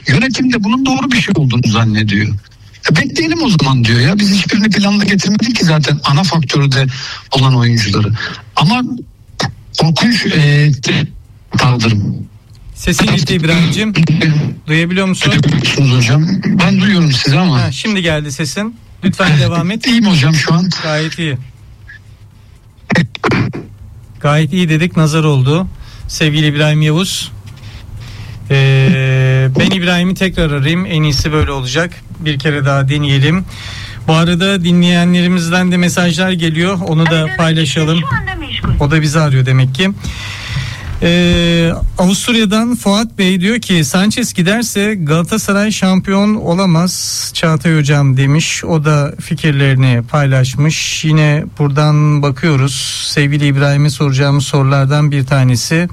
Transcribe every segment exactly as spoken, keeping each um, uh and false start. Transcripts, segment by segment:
Yönetim de bunun doğru bir şey olduğunu zannediyor. E bekleyelim o zaman diyor ya. Biz hiçbirini planla getirmedik ki zaten ana faktörü de olan oyuncuları. Ama korkunç e, kaldırım. Sesin gitti İbrahim'cim. Duyabiliyor musun? Duyuyorsunuz hocam. Ben duyuyorum sizi ama. Ha, şimdi geldi sesin. Lütfen devam et. İyiyim hocam şu an. Gayet iyi. Gayet iyi dedik, nazar oldu. Sevgili İbrahim Yavuz. Ee, ben İbrahim'i tekrar arayayım. En iyisi böyle olacak. Bir kere daha deneyelim. Bu arada dinleyenlerimizden de mesajlar geliyor. Onu da paylaşalım. O da bizi arıyor demek ki. Ee, Avusturya'dan Fuat Bey diyor ki Sanchez giderse Galatasaray şampiyon olamaz Çağatay hocam demiş. O da fikirlerini paylaşmış. Yine buradan bakıyoruz. Sevgili İbrahim'e soracağımız sorulardan bir tanesi.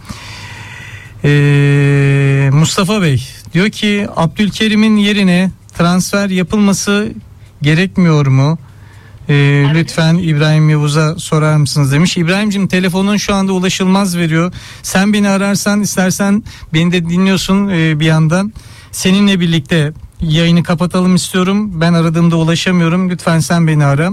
Ee, Mustafa Bey diyor ki Abdülkerim'in yerine transfer yapılması gerekmiyor mu? Ee, lütfen İbrahim Yavuz'a sorar mısınız demiş. İbrahim'cim telefonun şu anda ulaşılmaz veriyor. Sen beni ararsan, istersen beni de dinliyorsun e, bir yandan. Seninle birlikte yayını kapatalım istiyorum. Ben aradığımda ulaşamıyorum. Lütfen sen beni ara.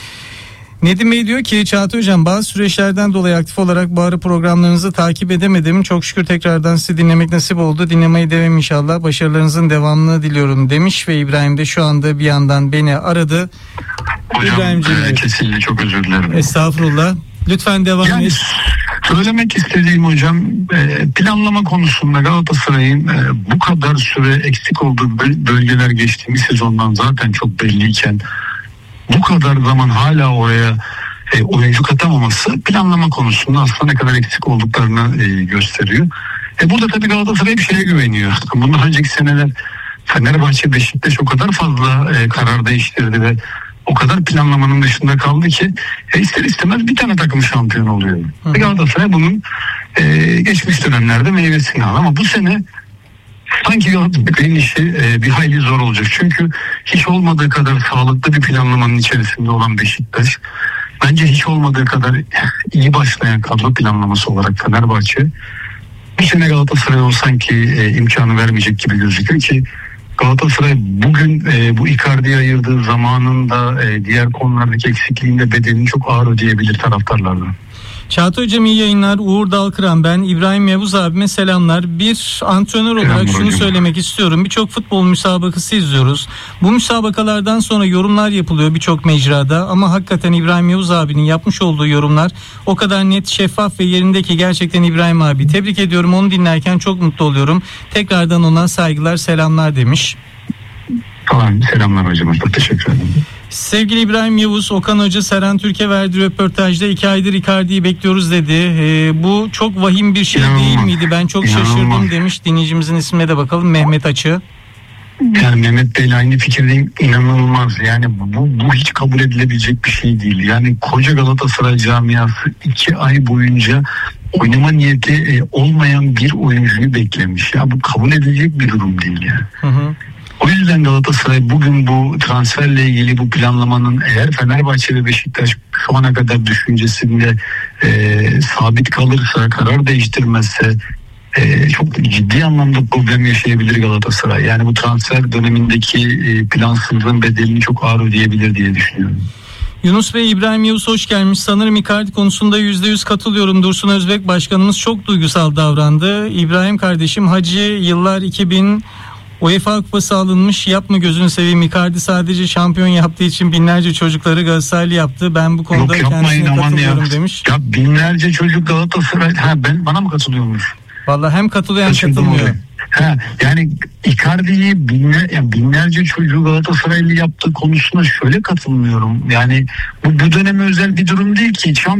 Nedim Bey diyor ki Çağatay hocam bazı süreçlerden dolayı aktif olarak bu ara programlarınızı takip edemedim. Çok şükür tekrardan sizi dinlemek nasip oldu. Dinlemeye devam inşallah. Başarılarınızın devamını diliyorum demiş ve İbrahim de şu anda bir yandan beni aradı. Hocam e, kesinlikle çok özür dilerim. Estağfurullah. Lütfen devam yani, et. Söylemek istediğim hocam e, planlama konusunda Galatasaray'ın e, bu kadar süre eksik olduğu bölgeler geçtiğimiz sezondan zaten çok belliyken bu kadar zaman hala oraya e, oyuncu katamaması planlama konusunda aslında ne kadar eksik olduklarını e, gösteriyor. E, burada tabii Galatasaray bir şeye güveniyor. Bundan önceki seneler Fenerbahçe, Beşiktaş o kadar fazla e, karar değiştirdi ve o kadar planlamanın dışında kaldı ki e, ister istemez bir tane takım şampiyon oluyor. Hı. Galatasaray bunun e, geçmiş dönemlerde meyvesini aldı ama bu sene sanki Galatasaray'ın işi e, bir hayli zor olacak. Çünkü hiç olmadığı kadar sağlıklı bir planlamanın içerisinde olan Beşiktaş, bence hiç olmadığı kadar iyi başlayan kadro planlaması olarak Fenerbahçe, bir sene Galatasaray o sanki e, imkanı vermeyecek gibi gözüküyor ki Galatasaray bugün e, bu Icardi'ye ayırdığı zamanın da e, diğer konulardaki eksikliğinde bedelini çok ağır ödeyebilir taraftarlardan. Çağatay hocam iyi yayınlar. Uğur Dalkıran ben. İbrahim Yavuz abime selamlar. Bir antrenör olarak Selam şunu hocam. söylemek istiyorum. Birçok futbol müsabakası izliyoruz. Bu müsabakalardan sonra yorumlar yapılıyor birçok mecrada. Ama hakikaten İbrahim Yavuz abinin yapmış olduğu yorumlar o kadar net, şeffaf ve yerindeki, gerçekten İbrahim abi. Tebrik ediyorum. Onu dinlerken çok mutlu oluyorum. Tekrardan ona saygılar, selamlar demiş. Tamam, selamlar hocam. Çok teşekkür ederim. Sevgili İbrahim Yavuz, Okan Hoca Serhan Türk'e verdiği röportajda iki aydır Icardi'yi bekliyoruz dedi. Ee, bu çok vahim bir şey İnanılmaz. değil miydi? Ben çok İnanılmaz. şaşırdım demiş. Dinleyicimizin ismine de bakalım. Mehmet Açı. Yani Mehmet Bey'le aynı fikirdeyim, inanılmaz. Yani bu, bu hiç kabul edilebilecek bir şey değil. Yani koca Galatasaray camiası iki ay boyunca oynama niyeti e, olmayan bir oyuncuyu beklemiş. Ya bu kabul edilecek bir durum değil yani. Hı hı. O yüzden Galatasaray bugün bu transferle ilgili bu planlamanın eğer Fenerbahçe ve Beşiktaş şu ana kadar düşüncesinde e, sabit kalırsa, karar değiştirmezse e, çok ciddi anlamda problem yaşayabilir Galatasaray. Yani bu transfer dönemindeki e, plansızlığın bedelini çok ağır ödeyebilir diye düşünüyorum. Yunus Bey, İbrahim Yavuz hoş gelmiş. Sanırım Icardi konusunda yüzde yüz katılıyorum. Dursun Özbek başkanımız çok duygusal davrandı. İbrahim kardeşim, Hacı yıllar iki bin UEFA Kupası alınmış, yapma gözünü seveyim. Icardi sadece şampiyon yaptığı için binlerce çocukları Galatasaraylı yaptı. Ben bu konuda Yok, kendisine katılıyorum ya. demiş. Ya binlerce çocuk Galatasaray, ha ben bana mı katılıyormuş? Vallahi hem katılıyor hem Kaçırdım katılmıyor. orayı. Ha, yani Icardi'yi binler, yani binlerce çocuğu Galatasaraylı yaptığı konusuna şöyle katılmıyorum. Yani bu, bu döneme özel bir durum değil ki.